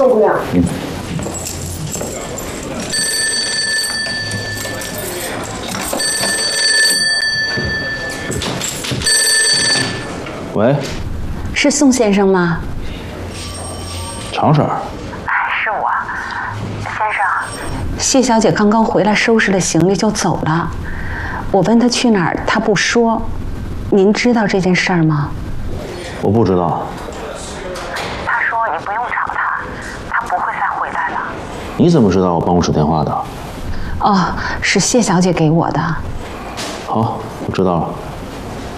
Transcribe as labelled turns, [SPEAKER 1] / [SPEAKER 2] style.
[SPEAKER 1] 宋姑娘。
[SPEAKER 2] 喂，
[SPEAKER 3] 是宋先生吗？
[SPEAKER 2] 常婶儿。
[SPEAKER 3] 是我，先生。谢小姐刚刚回来，收拾了行李就走了。我问她去哪儿，她不说。您知道这件事儿吗？
[SPEAKER 2] 我不知道。
[SPEAKER 3] 她说你不用找她，她不会再回来了。
[SPEAKER 2] 你怎么知道我办公室电话的？
[SPEAKER 3] 哦，是谢小姐给我的。
[SPEAKER 2] 好，我知道了。